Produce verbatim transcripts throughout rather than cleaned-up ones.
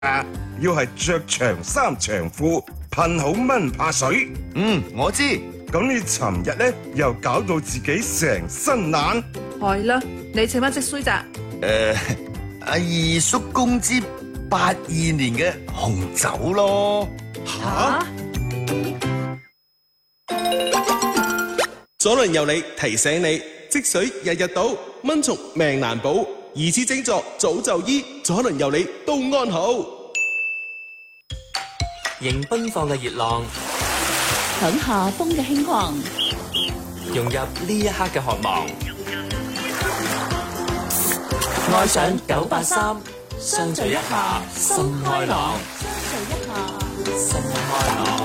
啊，要係着長衫長褲，噴好蚊怕水。 嗯，我知。 咁你尋日咧又搞到自己成身爛。 係啦，你請乜即衰咋？ 誒，阿二叔公之八二年嘅紅酒咯。 吓？ 左鄰右里提醒你，積水日日倒，蚊蟲命難保。疑似症狀早就醫，左鄰右里都安好。 迎奔放嘅熱浪， 享夏風嘅輕狂， 融入呢一刻嘅渴望。愛上九八三，相聚一下心開朗。 相聚一下心開朗。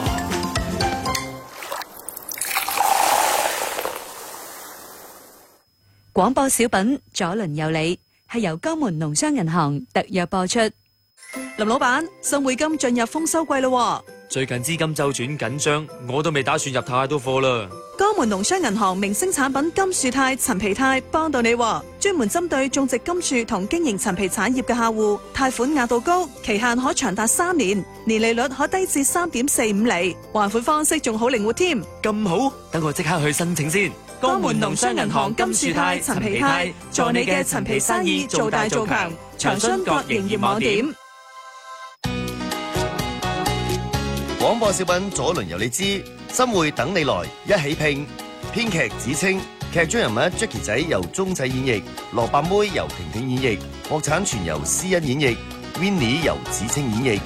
廣播小品左鄰右里係由江門農商銀行特約播出。 林老闆，新匯金進入豐收季咯， 最近資金周轉緊張，我都未打算入太多貨啦。 江門農商銀行明星產品金樹泰、陳皮泰幫到你，專門針對種植金樹同經營陳皮產業嘅客戶，貸款額度高，期限可長達三年，年利率可低至三點四五厘，還款方式仲好靈活添。 咁好，等我即刻去申請先。 江門農商銀行金樹泰、陳皮泰，助你嘅陳皮生意做大做強。長春各營業網點。 廣播小品左鄰右里之新會等你來一起拼，編劇子清，劇中人物 Jackie 仔由鐘仔演繹，蘿蔔妹由婷婷演繹，國產全由施恩演繹， Winnie 由子清演繹。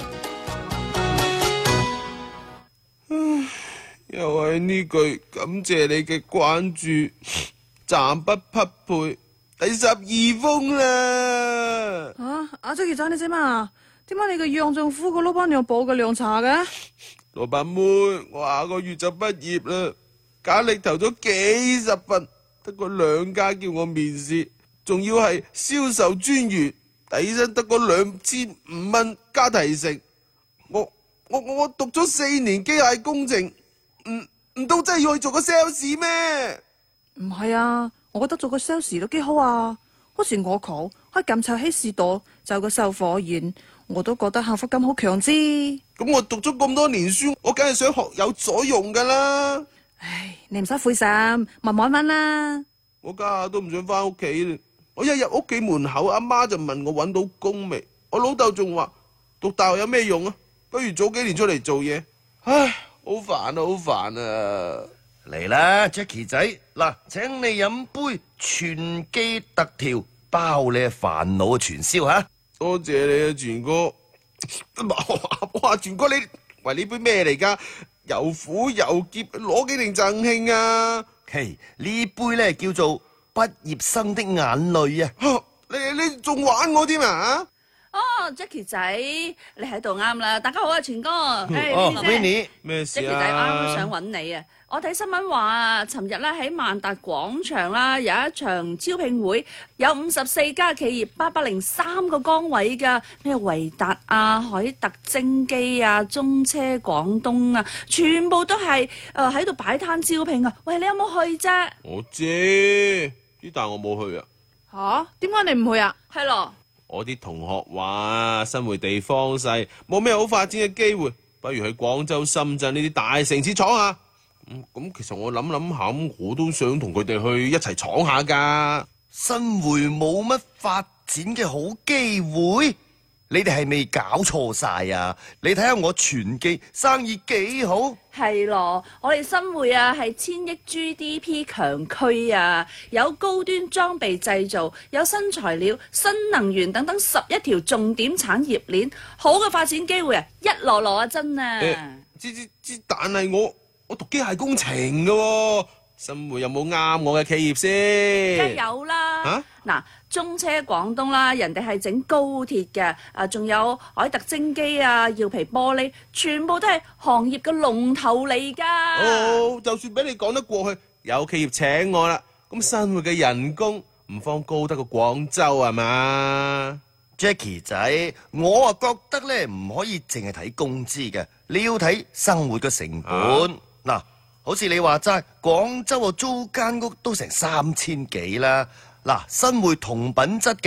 又係呢句感謝你嘅關注，暫不匹配，第十二封啦。 啊，阿 Jackie 仔你啫嘛？點解你個樣仲苦過老闆娘煲嘅涼茶嘅？ 老闆妹，我下個月就畢業啦，簡歷投咗幾十份，得個兩家叫我面試，仲要係銷售專員，底薪得個兩千五蚊加提成。我我我讀咗四年機械工程，唔唔通真係要去做個 sales 咩？ 唔係啊，我覺得做個 sales 都幾好啊。好似我舅喺錦州希士多就有個售貨員，我都覺得幸福感好強之。 咁我讀咗咁多年書，我梗係想學有所用噶啦。 唉，你唔使灰心，慢慢揾啦。 我家下都唔想翻屋企啦。我一入屋企門口，阿媽就問我揾到工未。我老豆仲話讀大學有咩用啊？不如早幾年出嚟做嘢。唉，好煩啊，好煩啊！ 嚟啦 ，Jackie 仔，嗱，請你飲杯全記特調，包你嘅煩惱嘅傳銷吓。 多謝你啊，全哥。哇，全哥你喂呢杯咩嚟噶？又苦又澀，攞幾定贈慶啊？ 嘿，呢杯咧叫做畢業生的眼淚啊！ 你你仲玩我添啊？ 哦 ，Jackie 仔，你喺度啱啦！大家好啊，全哥。 哦 ，Winnie， 咩事啊 Jackie 仔啱啱想揾你啊！我睇新聞話啊，尋日咧喺萬達廣場啦，有一場招聘會，有五十四家企業，八百零三個崗位㗎，咩維達啊、海特精機啊、中車廣東啊，全部都係誒喺度擺攤招聘啊！喂，你有冇去啫？ 我知，啲但我冇去啊。 吓？點解你唔去啊？ 係咯。 我啲同學話新會地方細，冇咩好發展嘅機會，不如去廣州、深圳呢啲大城市闖下。咁、嗯、其實我諗諗下，我都想同佢哋去一齊闖下噶。 新會冇乜發展嘅好機會，你哋係未搞錯晒啊！你睇下我全記生意幾好。 係咯，我哋新會啊係千億 G D P 強區啊，有高端裝備製造，有新材料、新能源等等十一條重點產業鏈，好嘅發展機會啊，一籮籮啊真啊！ 知知知，但係我我讀機械工程嘅喎，新會有冇啱我嘅企業先？ 梗係有啦。 嚇嗱，中車廣東啦，人哋係整高鐵嘅，啊，仲有海特精機啊、耀皮玻璃，全部都係行業嘅龍頭嚟㗎。 哦，就算俾你講得過去，有企業請我啦，咁新會嘅人工唔方高得過廣州係嘛 ？Jackie 仔，我啊覺得咧唔可以淨係睇工資嘅，你要睇生活嘅成本。嗱、啊，好似你話齋，廣州啊租間屋都成三千幾啦。嗱，新會同品質嘅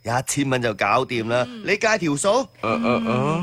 一千蚊就搞掂啦。你計條數？ 啊啊啊！